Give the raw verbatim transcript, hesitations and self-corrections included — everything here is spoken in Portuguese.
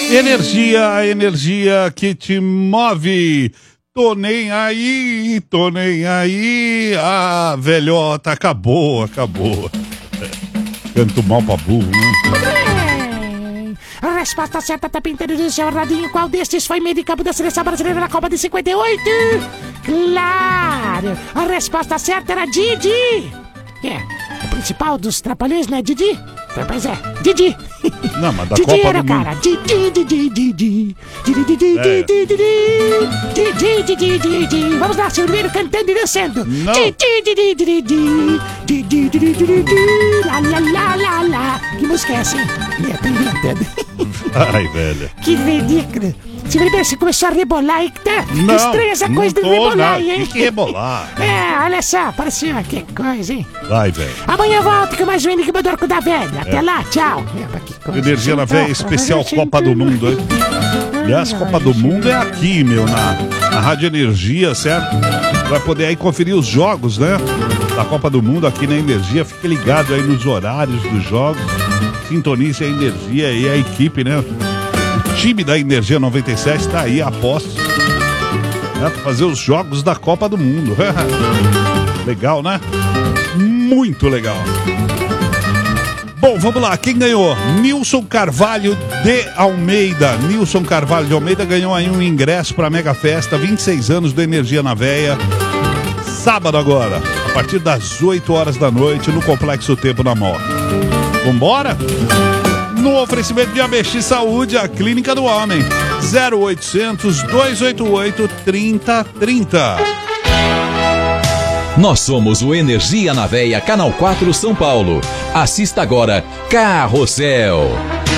Energia, a energia que te move. Tô nem aí, tô nem aí. Ah, velhota, acabou, acabou. Canto mal pra burro, né? A resposta certa tá pintando no seu radinho. Qual destes foi meio de campo da seleção brasileira na Copa de cinquenta e oito? Claro! A resposta certa era Didi! É, o principal dos trapalhões, né, Didi? Pois é, Didi! Não, mas da Didi Copa era, do cara! Mundo. Didi, Didi, Didi! Didi, Didi, É. Didi, Didi! Didi, Didi, Didi! Vamos lá, Silveiro, cantando e dançando! Não. Didi, Didi, Didi! Didi, Didi, Didi! Lá, lá, lá, lá, lá! Que música é essa, hein? É, tô inventando. Ai, velho. Que ridículo! Silveiro, você começou a rebolar aí, que tá? Não, Estranha essa não coisa do tô, rebolar não. aí, hein? Que que rebolar? É, olha só, parecia que coisa, hein? Vai, velho. Amanhã eu volto com mais um Enigma do da Velha. Até lá, tchau. Epa, que coisa. Energia na veia, especial Copa do Mundo, hein? Aliás, Copa do Mundo é aqui, meu, na, na Rádio Energia, certo? Vai poder aí conferir os jogos, né? Da Copa do Mundo aqui na Energia. Fique ligado aí nos horários dos jogos. Sintonize a Energia e a equipe, né? O time da Energia noventa e sete está aí a postos, né? Pra fazer os jogos da Copa do Mundo. Legal, né? Muito legal. Bom, vamos lá, quem ganhou? Nilson Carvalho de Almeida. Nilson Carvalho de Almeida ganhou aí um ingresso para a Mega Festa, vinte e seis anos do Energia na Veia. Sábado agora, a partir das oito horas da noite, no Complexo Tempo na Moca. Vambora? No oferecimento de A B X Saúde, a Clínica do Homem. zero oitocentos, dois oito oito, trinta trinta. Nós somos o Energia na Veia, Canal quatro São Paulo. Assista agora Carrossel.